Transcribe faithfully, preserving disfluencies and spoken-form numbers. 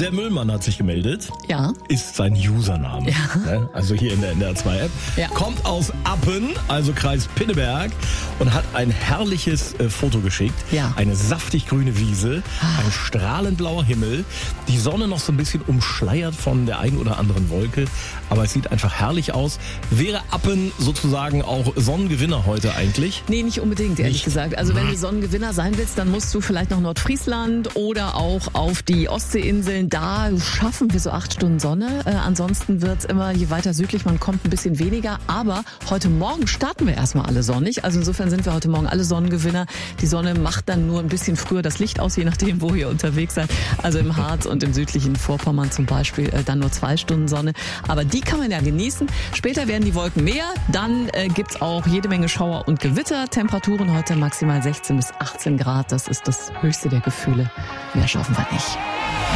Der Müllmann hat sich gemeldet. Ja. Ist sein Username. Ja. Also hier in der N D R zwei App. Ja. Kommt aus Appen, also Kreis Pinneberg, und hat ein herrliches äh, Foto geschickt. Ja. Eine saftig grüne Wiese, ein strahlend blauer Himmel, die Sonne noch so ein bisschen umschleiert von der einen oder anderen Wolke, aber es sieht einfach herrlich aus. Wäre Appen sozusagen auch Sonnengewinner heute eigentlich? Nee, nicht unbedingt, ehrlich Nicht? gesagt. Also wenn du Sonnengewinner sein willst, dann musst du vielleicht noch Nordfriesland oder auch auf die Ostseeinseln. Da schaffen wir so acht Stunden Sonne. Äh, ansonsten wird's immer, je weiter südlich man kommt, ein bisschen weniger. Aber heute Morgen starten wir erstmal alle sonnig. Also insofern sind wir heute Morgen alle Sonnengewinner. Die Sonne macht dann nur ein bisschen früher das Licht aus, je nachdem, wo ihr unterwegs seid. Also im Harz und im südlichen Vorpommern zum Beispiel äh, dann nur zwei Stunden Sonne. Aber die kann man ja genießen. Später werden die Wolken mehr. Dann äh, gibt's auch jede Menge Schauer und Gewitter. Temperaturen heute maximal sechzehn bis achtzehn Grad. Das ist das höchste der Gefühle. Mehr schaffen wir nicht.